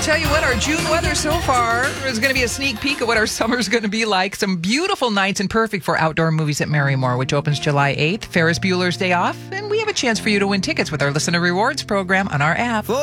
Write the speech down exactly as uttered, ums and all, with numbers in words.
Tell you what, our June weather so far is going to be a sneak peek at what our summer's going to be like. Some beautiful nights and perfect for outdoor movies at Marymore, which opens July eighth. Ferris Bueller's Day Off, and we have a chance for you to win tickets with our Listener Rewards program on our app.